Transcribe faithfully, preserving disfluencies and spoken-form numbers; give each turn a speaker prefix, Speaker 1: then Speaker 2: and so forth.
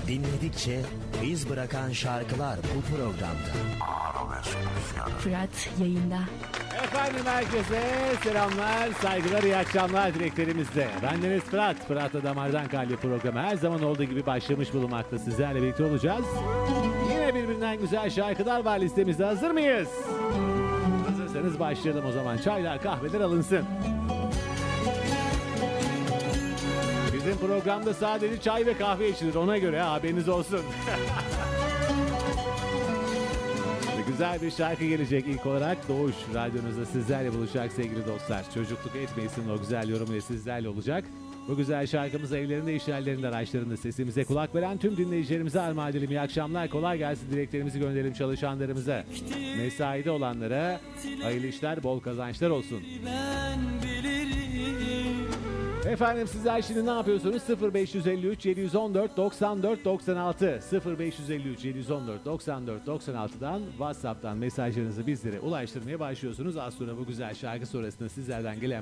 Speaker 1: Dinledikçe iz bırakan şarkılar bu programda.
Speaker 2: Fırat yayında.
Speaker 3: Efendim herkese selamlar, saygılar, iyi akşamlar dileklerimizle. Bendeniz Fırat. Fırat'la Damardan Kalbi programı her zaman olduğu gibi başlamış bulunmakta. Sizlerle birlikte olacağız. Yine birbirinden güzel şarkılar var listemizde. Hazır mıyız? Hazırsanız başlayalım o zaman. Çaylar, kahveler alınsın. Bizim programda sadece çay ve kahve içilir. Ona göre haberiniz olsun. Güzel bir şarkı gelecek ilk olarak. Doğuş radyonuzda sizlerle buluşacak sevgili dostlar. Çocukluk etmeyesin o güzel yorumuyla sizlerle olacak. Bu güzel şarkımız evlerinde, iş yerlerinde, araçlarında sesimize kulak veren tüm dinleyicilerimize armağan edelim. İyi akşamlar, kolay gelsin dileklerimizi gönderelim çalışanlarımıza. Mesaide olanlara hayırlı işler, bol kazançlar olsun. Efendim sizler şimdi ne yapıyorsunuz? sıfır beş yüz elli üç yedi yüz on dört doksan dört doksan altı sıfır beş yüz elli üç yedi yüz on dört doksan dört doksan altıdan WhatsApp'tan mesajlarınızı bizlere ulaştırmaya başlıyorsunuz. Az sonra bu güzel şarkı sonrasında sizlerden gelen